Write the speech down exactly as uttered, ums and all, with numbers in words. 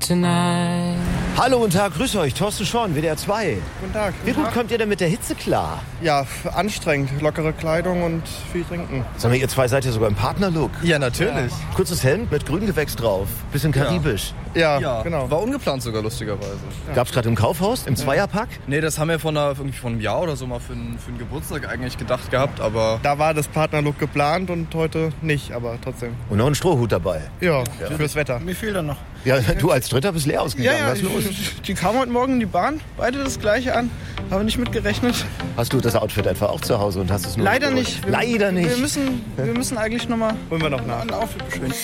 tonight. Hallo und Tag, grüß euch, Thorsten Schorn, W D R zwei. Guten Tag. Wie gut kommt ihr denn mit der Hitze klar? Ja, anstrengend. Lockere Kleidung und viel trinken. Sag mal, ihr zwei seid ja sogar im Partnerlook. Ja, natürlich. Kurzes Hemd mit Grüngewächs drauf, bisschen karibisch. Ja, Ja, genau. war ungeplant sogar, lustigerweise. Gab's gerade im Kaufhaus, im Zweierpack? Nee, das haben wir von, einer, irgendwie von einem Jahr oder so mal für einen, für einen Geburtstag eigentlich gedacht gehabt, aber... Da war das Partnerlook geplant und heute nicht, aber trotzdem. Und noch ein Strohhut dabei. Ja, fürs Wetter. Mir fehlt da noch. Ja, du als Dritter bist leer ausgegangen, Ja, ja, was ist los? ich, die kamen heute Morgen in die Bahn, beide das gleiche an, habe nicht mitgerechnet. Hast du das Outfit etwa auch zu Hause und hast es nur Leider geholt? nicht. Wir, Leider nicht. Wir müssen, wir müssen eigentlich nochmal Holen wir noch nach. ein Outfit beschweren.